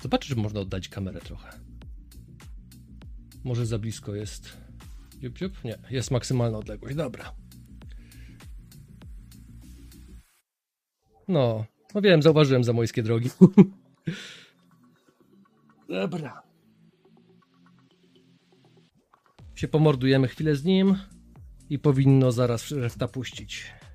Zobaczę, czy można oddać kamerę trochę. Może za blisko jest. Dziup, dziup? Nie, jest maksymalna odległość. Dobra. No wiem, zauważyłem zamojskie drogi. Dobra. Się pomordujemy chwilę z nim i powinno zaraz reszta puścić.